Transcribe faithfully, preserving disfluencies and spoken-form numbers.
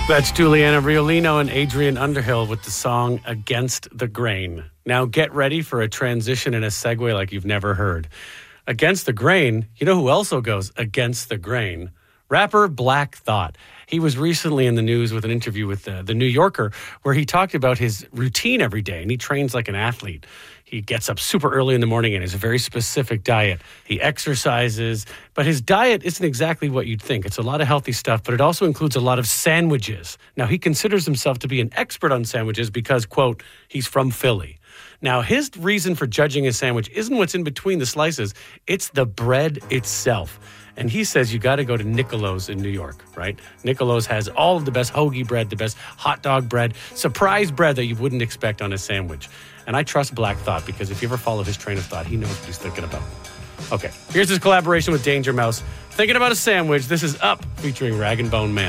That's Juliana Riolino and Adrian Underhill with the song Against the Grain. Now get ready for a transition and a segue like you've never heard. Against the Grain, you know who also goes against the grain? Rapper Black Thought. He was recently in the news with an interview with the, the New Yorker where he talked about his routine every day, and he trains like an athlete. He gets up super early in the morning and has a very specific diet. He exercises, but his diet isn't exactly what you'd think. It's a lot of healthy stuff, but it also includes a lot of sandwiches. Now, he considers himself to be an expert on sandwiches because, quote, he's from Philly. Now, his reason for judging a sandwich isn't what's in between the slices. It's the bread itself. And he says you got to go to Nicolo's in New York, right? Nicolo's has all of the best hoagie bread, the best hot dog bread, surprise bread that you wouldn't expect on a sandwich. And I trust Black Thought because if you ever follow his train of thought, he knows what he's thinking about. Okay, here's his collaboration with Danger Mouse. Thinking about a sandwich, this is Up featuring Rag and Bone Man.